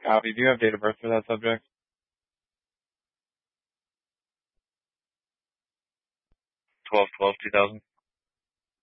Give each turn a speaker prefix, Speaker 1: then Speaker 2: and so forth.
Speaker 1: Copy. Do you have date of birth for that subject? 12/12/2000.